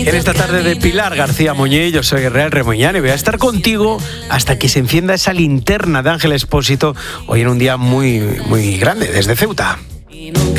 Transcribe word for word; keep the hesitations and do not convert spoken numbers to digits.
En esta tarde de Pilar García Muñiz, yo soy Real Remuñán y voy a estar contigo hasta que se encienda esa linterna de Ángel Expósito, hoy en un día muy, muy grande, desde Ceuta.